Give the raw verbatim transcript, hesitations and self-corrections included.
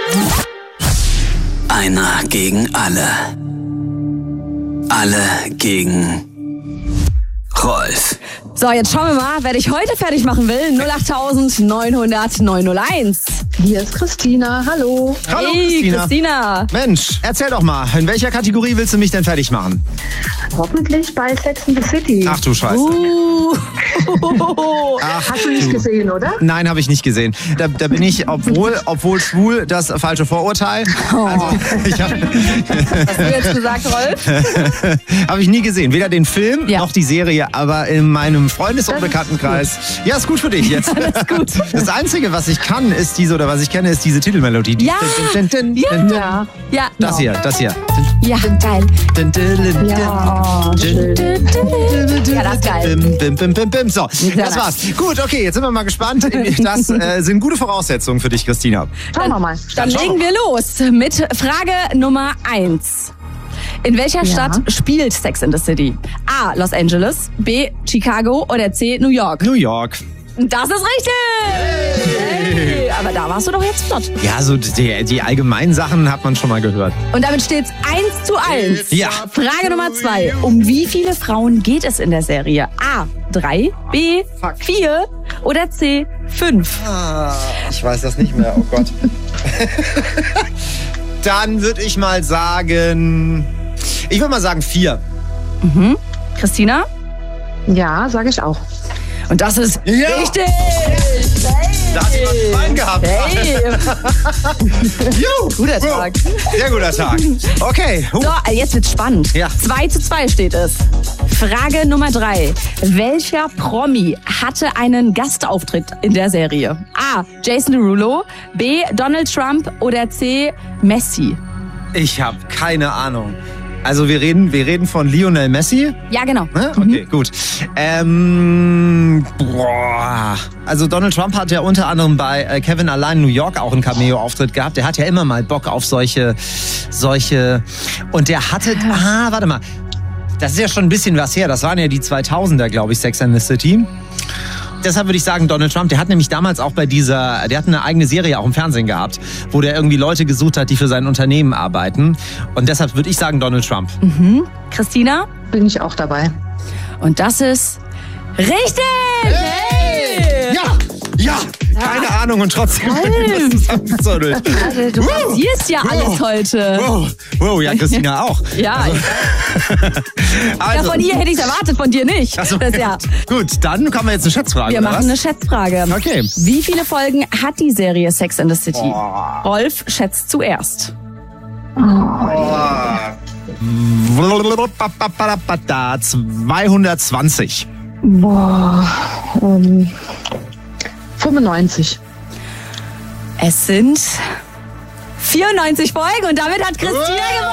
Einer gegen alle. Alle gegen Rolf. So, jetzt schauen wir mal, wer dich heute fertig machen will. null acht neun hundert neun null eins. Hier ist Christina, hallo. Hallo Hey, Christina. Christina. Mensch, erzähl doch mal, in welcher Kategorie willst du mich denn fertig machen? Hoffentlich bei Sex and the City. Ach du Scheiße. Uh. Ach, Hast du nicht gesehen, oder? Nein, habe ich nicht gesehen. Da, da bin ich, obwohl, obwohl schwul, das falsche Vorurteil. Also, ich habe Hast du jetzt gesagt, Rolf? hab ich nie gesehen. Weder den Film Ja. noch die Serie, aber in meinem Freundes- und Bekanntenkreis. Ja, ist gut für dich jetzt. Alles gut. Das Einzige, was ich kann, ist diese, oder was ich kenne, ist diese Titelmelodie. Die- Ja. Din, din, din, Ja. din, din. Ja. Ja. Das hier, das hier. Ja, geil. Din, din, din, din. Ja, schön. Ja, das ist geil. Bim, bim, bim, bim, bim. So, Sehr das nice. war's. Gut, okay, jetzt sind wir mal gespannt. Das äh, sind gute Voraussetzungen für dich, Christina. Schauen wir mal. Dann schauen legen wir wir los mit Frage Nummer eins. In welcher Ja. Stadt spielt Sex in the City? A. Los Angeles, B. Chicago oder C. New York? New York. Das ist richtig! Hey, aber da warst du doch jetzt flott. Ja, so die, die allgemeinen Sachen hat man schon mal gehört. Und damit steht's eins zu eins. Ja. Frage Nummer zwei. Um wie viele Frauen geht es in der Serie? A. drei, B. vier oder C. fünf? Ah, ich weiß das nicht mehr, oh Gott. Dann würde ich mal sagen, ich würde mal sagen vier. Christina? Ja, sage ich auch. Und das ist Ja. richtig! Da hat jemand einen Bein gehabt. Hey! Juhu. Guter Tag. Sehr guter Tag. Okay. Huh. So, jetzt wird's spannend. Ja. zwei zu zwei steht es. Frage Nummer drei. Welcher Promi hatte einen Gastauftritt in der Serie? A. Jason Derulo, B. Donald Trump oder C. Messi? Ich habe keine Ahnung. Also wir reden, wir reden von Lionel Messi. Ja, genau. Ne? Okay, gut. Ähm, boah. Also Donald Trump hat ja unter anderem bei äh, Kevin Allein New York auch einen Cameo-Auftritt gehabt. Der hat ja immer mal Bock auf solche, solche. Und der hatte, ah, warte mal. Das ist ja schon ein bisschen was her. Das waren ja die zweitausender, glaube ich, Sex and the City. Deshalb würde ich sagen Donald Trump. Der hat nämlich damals auch bei dieser, der hat eine eigene Serie auch im Fernsehen gehabt, wo der irgendwie Leute gesucht hat, die für sein Unternehmen arbeiten. Und deshalb würde ich sagen Donald Trump. Christina? Bin ich auch dabei. Und das ist richtig! Hey! Ja, ja, keine Ahnung und trotzdem Rolf. zusammengezählt. Also, du rasierst ja alles heute. Wow, wow, ja, Christina auch. Ja, Also, ja, also, von ihr hätte ich es erwartet, von dir nicht. Ach so, Das ja. Gut, dann kommen wir jetzt eine Schätzfrage. Wir oder machen was? eine Schätzfrage. Okay. Wie viele Folgen hat die Serie Sex and the City? Boah. Rolf schätzt zuerst. zweihundertzwanzig. Boah. Ähm, fünfundneunzig. Es sind vierundneunzig Folgen und damit hat Christina gewonnen.